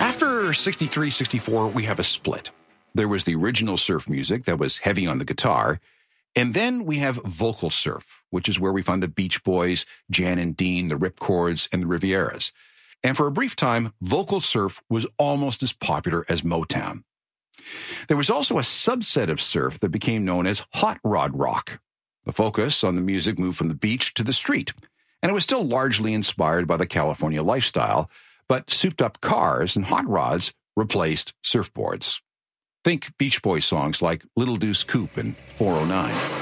After 63, 64, we have a split. There was the original surf music that was heavy on the guitar, and then we have vocal surf, which is where we find the Beach Boys, Jan and Dean, the Ripcords, and the Rivieras. And for a brief time, vocal surf was almost as popular as Motown. There was also a subset of surf that became known as hot rod rock. The focus on the music moved from the beach to the street, and it was still largely inspired by the California lifestyle, but souped-up cars and hot rods replaced surfboards. Think Beach Boys songs like Little Deuce Coupe and 409.